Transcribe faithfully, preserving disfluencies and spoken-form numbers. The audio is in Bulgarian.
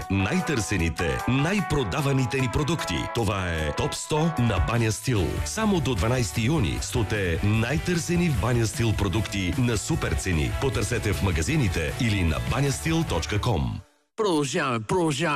най-търсените, най-продаваните ни продукти. Това е Топ сто на Баня Стил. Само до дванайсети юни стоте най-търсени в Баня Стил продукти на супер цени. Потърсете в магазините или на баня стил точка ком. Продължаваме, продължаваме.